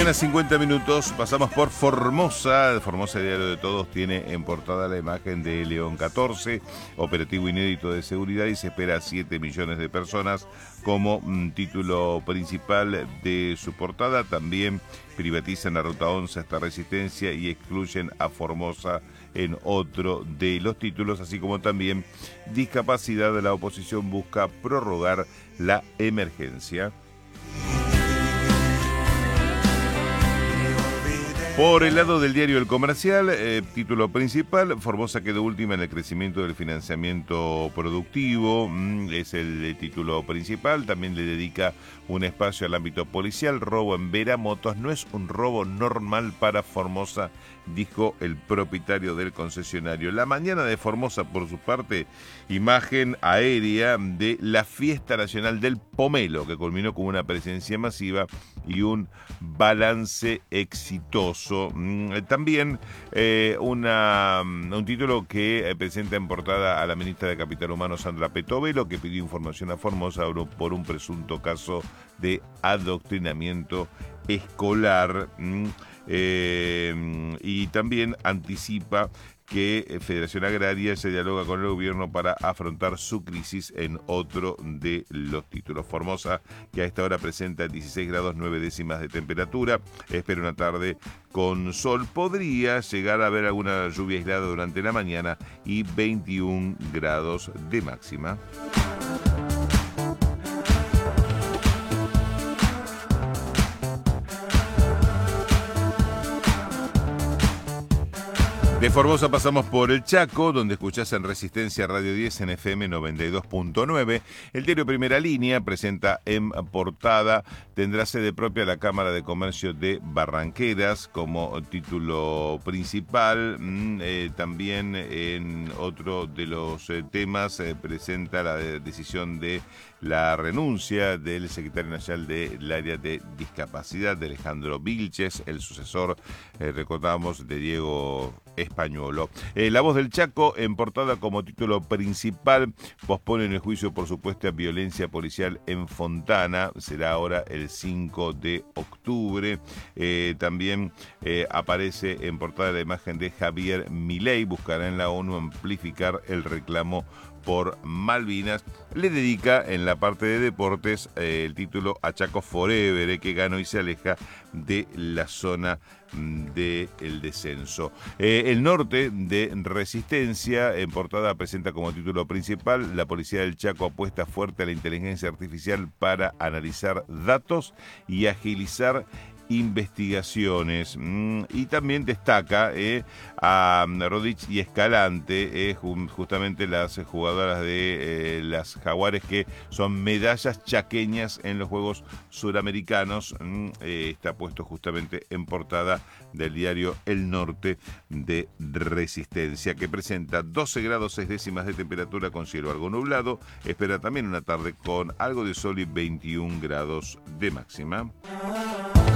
mañana, 50 minutos, pasamos por Formosa. Formosa, Diario de Todos, tiene en portada la imagen de León 14, operativo inédito de seguridad, y se espera a 7 millones de personas como título principal de su portada. También privatizan la Ruta 11 hasta Resistencia y excluyen a Formosa en otro de los títulos, así como también discapacidad. La oposición busca prorrogar la emergencia. Por el lado del diario El Comercial, título principal: Formosa quedó última en el crecimiento del financiamiento productivo, es el título principal. También le dedica un espacio al ámbito policial. Robo en Vera Motos no es un robo normal para Formosa, dijo el propietario del concesionario. La mañana de Formosa, por su parte, imagen aérea de la Fiesta Nacional del Pomelo, que culminó con una presencia masiva y un balance exitoso. También un título que presenta en portada a la ministra de Capital Humano, Sandra Petovelo, que pidió información a Formosa por un presunto caso de adoctrinamiento escolar. Y también anticipa que Federación Agraria se dialoga con el gobierno para afrontar su crisis en otro de los títulos. Formosa, que a esta hora presenta 16 grados 9 décimas de temperatura, espera una tarde con sol. Podría llegar a haber alguna lluvia aislada durante la mañana y 21 grados de máxima. De Formosa pasamos por el Chaco, donde escuchás en Resistencia Radio 10 en FM 92.9. El diario Primera Línea presenta en portada: tendrá sede propia la Cámara de Comercio de Barranqueras, como título principal. También en otro de los temas presenta la decisión de la renuncia del secretario nacional del área de discapacidad, de Alejandro Vilches, el sucesor, recordamos, de Diego Españolo. La Voz del Chaco, en portada como título principal: posponen el juicio por supuesta violencia policial en Fontana, será ahora el 5 de octubre. También aparece en portada la imagen de Javier Milei: buscará en la ONU amplificar el reclamo por Malvinas. Le dedica en la parte de deportes el título a Chaco Forever, que ganó y se aleja de la zona del descenso. El norte de Resistencia, en portada, presenta como título principal: la policía del Chaco apuesta fuerte a la inteligencia artificial para analizar datos y agilizar investigaciones. Y también destaca a Rodich y Escalante, justamente las jugadoras de las Jaguares, que son medallas chaqueñas en los Juegos Suramericanos. Está puesto justamente en portada del diario El Norte de Resistencia, que presenta 12 grados 6 décimas de temperatura con cielo algo nublado. Espera también una tarde con algo de sol y 21 grados de máxima.